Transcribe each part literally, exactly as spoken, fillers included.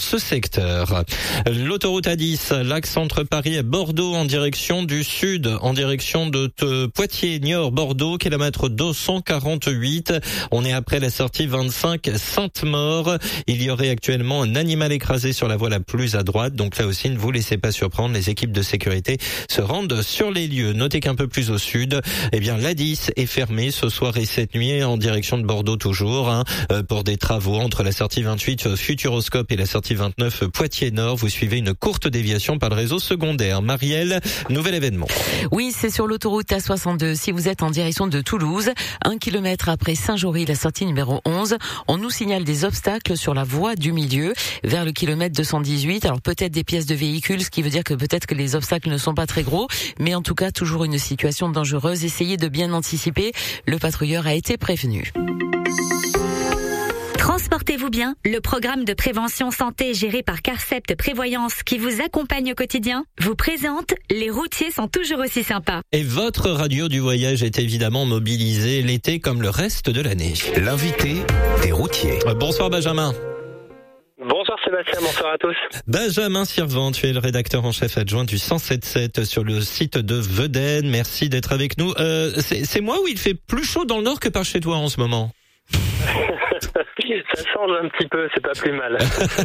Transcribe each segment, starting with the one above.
ce secteur. L'autoroute A dix, l'axe entre Paris et Bordeaux en direction du sud, en direction de Poitiers, Niort, Bordeaux, kilomètre deux cent quarante-huit. On est après la sortie vingt-cinq Sainte-Maure. Il y aurait actuellement un animal écrasé sur la voie la plus à droite. Donc là aussi, ne vous laissez pas surprendre. Les équipes de sécurité se rendent sur les lieux. Notez qu'un peu plus au sud, eh bien, l'A dix est fermée ce soir et cette nuit en direction de Bordeaux toujours, hein, pour des travaux entre la sortie vingt-huit Futuroscope et la sortie vingt-neuf Poitiers-Nord. Vous suivez une courte déviation par le réseau secondaire. Marielle, nouvel événement. Oui, c'est sur l'autoroute A soixante-deux. Si vous êtes en direction de Toulouse, un kilomètre après Saint-Jory, la sortie numéro onze, on nous signale des obstacles sur la voie du milieu vers le kilomètre deux cent dix-huit. Alors peut-être des pièces de véhicules, ce qui veut dire que peut-être que les obstacles ne sont pas très gros, mais en tout cas toujours une situation dangereuse. Essayez de bien anticiper. Le patrouilleur a été prévenu. Transportez-vous bien, le programme de prévention santé géré par Carcept Prévoyance qui vous accompagne au quotidien vous présente Les routiers sont toujours aussi sympas. Et votre radio du voyage est évidemment mobilisée l'été comme le reste de l'année. L'invité des routiers. Bonsoir Benjamin. Bonsoir Sébastien, bonsoir à tous. Benjamin Sirvent, tu es le rédacteur en chef adjoint du cent sept sept sur le site de Veden. Merci d'être avec nous. Euh, c'est, c'est moi où il fait plus chaud dans le nord que par chez toi en ce moment? Ça change un petit peu, c'est pas plus mal.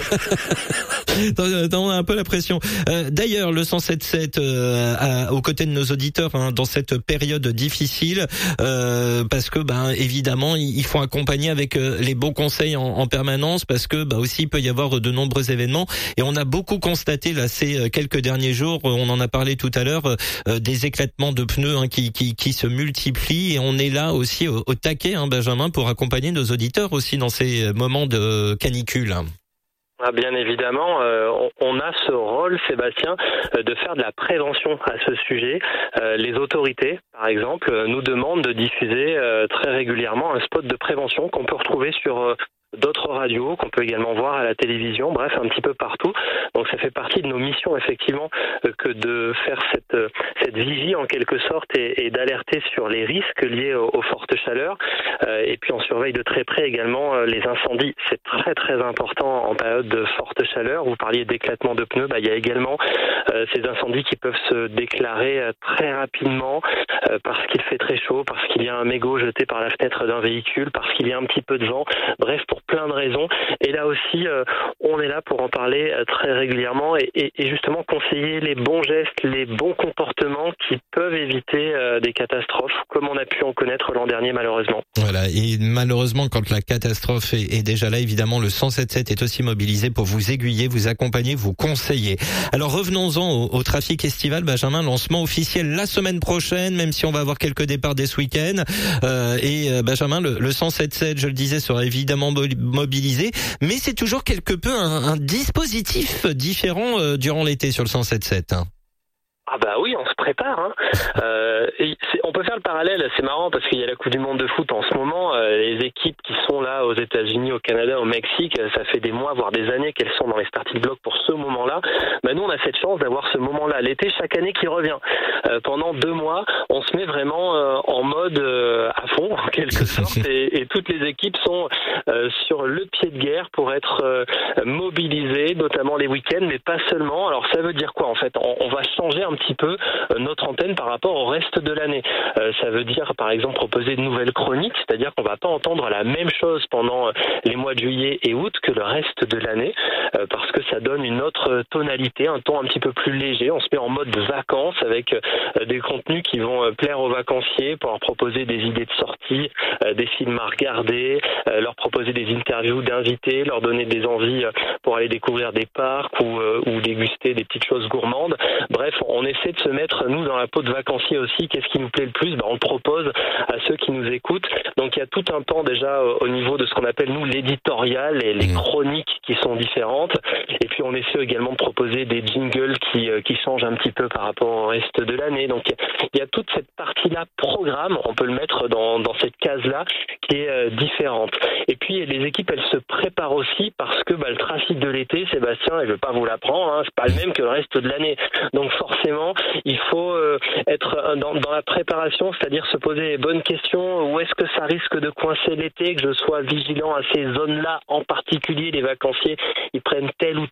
On a un peu la pression. Euh, d'ailleurs, le cent sept sept euh, à, aux côtés de nos auditeurs hein, dans cette période difficile, euh, parce que ben évidemment il faut accompagner avec euh, les bons conseils en, en permanence, parce que bah aussi il peut y avoir de nombreux événements et on a beaucoup constaté là ces quelques derniers jours, on en a parlé tout à l'heure, euh, des éclatements de pneus hein, qui, qui qui se multiplient et on est là aussi au, au taquet, hein, Benjamin, pour accompagner nos auditeurs aussi dans ces moments de canicule. Ah, bien évidemment, euh, on, on a ce rôle, Sébastien, euh, de faire de la prévention à ce sujet. Euh, les autorités, par exemple, euh, nous demandent de diffuser euh, très régulièrement un spot de prévention qu'on peut retrouver sur euh, d'autres radios, qu'on peut également voir à la télévision, bref, un petit peu partout. Donc ça fait partie de nos missions, effectivement, euh, que de faire cette, euh, cette vigie, en quelque sorte, et, et d'alerter sur les risques liés aux, aux fortes chaleurs. Euh, et puis on surveille de très près également euh, les incendies. C'est très très important en période de forte chaleur. Vous parliez d'éclatement de pneus, bah, il y a également euh, ces incendies qui peuvent se déclarer euh, très rapidement euh, parce qu'il fait très chaud, parce qu'il y a un mégot jeté par la fenêtre d'un véhicule, parce qu'il y a un petit peu de vent, bref, pour plein de raisons. Et là aussi, euh, on est là pour en parler euh, très régulièrement et, et, et justement conseiller les bons gestes, les bons comportements qui peuvent éviter euh, des catastrophes, comme on a pu en connaître l'an dernier malheureusement. Voilà, et malheureusement, quand la catastrophe est, est déjà là, évidemment, le cent sept sept est aussi mobilisé pour vous aiguiller, vous accompagner, vous conseiller. Alors revenons-en au, au trafic estival, Benjamin, lancement officiel la semaine prochaine, même si on va avoir quelques départs dès ce week-end. Euh, et euh, Benjamin, le, le cent sept sept, je le disais, sera évidemment mobilisé, mais c'est toujours quelque peu un, un dispositif différent euh, durant l'été sur le cent sept sept. Hein. Ah bah oui, on se prépare. Hein. Euh, et c'est, on peut faire le parallèle, c'est marrant parce qu'il y a la Coupe du Monde de foot en ce moment. Euh, les équipes qui sont là aux États-Unis, au Canada, au Mexique, ça fait des mois, voire des années qu'elles sont dans les starting blocks pour ce moment-là. Bah nous, on a cette chance d'avoir ce moment-là, l'été chaque année qui revient. Euh, pendant deux mois, on se met vraiment euh, en mode euh, à fond, en quelque sorte, et, et toutes les équipes sont euh, sur le pied de guerre pour être euh, mobilisées, notamment les week-ends, mais pas seulement. Alors ça veut dire quoi en fait? on, on va changer un petit peu notre antenne par rapport au reste de l'année. Euh, ça veut dire par exemple proposer de nouvelles chroniques, c'est-à-dire qu'on va pas entendre la même chose pendant les mois de juillet et août que le reste de l'année, euh, parce que ça donne une autre tonalité, un ton un petit peu plus léger. On se met en mode vacances avec euh, des contenus qui vont euh, plaire aux vacanciers pour leur proposer des idées de sortie, euh, des films à regarder, euh, leur proposer des interviews d'invités, leur donner des envies euh, pour aller découvrir des parcs ou, euh, ou déguster des petites choses gourmandes. Bref, on essaie de se mettre, nous, dans la peau de vacancier aussi. Qu'est-ce qui nous plaît le plus? Ben, on le propose à ceux qui nous écoutent. Donc, il y a tout un pan déjà au niveau de ce qu'on appelle, nous, l'éditorial et les chroniques qui sont différentes. Et puis, on essaie également de proposer des jingles qui, qui changent un petit peu par rapport au reste de l'année. Donc, il y a toute cette partie-là, programme, on peut le mettre dans, dans cette case-là, qui est euh, différente. Et puis, les équipes, elles se préparent aussi parce que bah, le trafic de l'été, Sébastien, et je ne vais pas vous l'apprendre, hein, c'est pas le même que le reste de l'année. Donc, forcément, il faut euh, être dans, dans la préparation, c'est-à-dire se poser les bonnes questions. Où est-ce que ça risque de coincer l'été? Que je sois vigilant à ces zones-là, en particulier les vacanciers, ils prennent tel ou